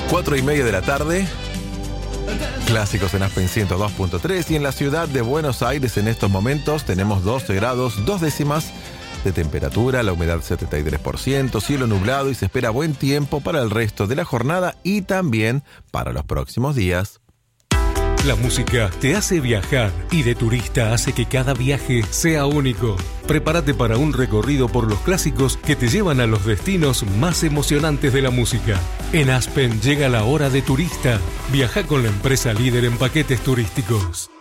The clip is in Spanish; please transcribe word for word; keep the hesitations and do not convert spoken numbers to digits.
Cuatro y media de la tarde. Clásicos en Aspen ciento dos punto tres y en la ciudad de Buenos Aires en estos momentos tenemos doce grados, dos décimas de temperatura, la humedad setenta y tres por ciento, cielo nublado y se espera buen tiempo para el resto de la jornada y también para los próximos días. La música te hace viajar y de turista hace que cada viaje sea único. Prepárate para un recorrido por los clásicos que te llevan a los destinos más emocionantes de la música. En Aspen llega la hora de turista. Viaja con la empresa líder en paquetes turísticos.